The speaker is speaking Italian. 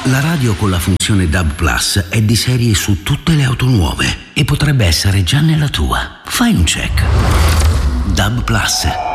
La radio con la funzione DAB Plus è di serie su tutte le auto nuove e potrebbe essere già nella tua. Fai un check. DAB Plus.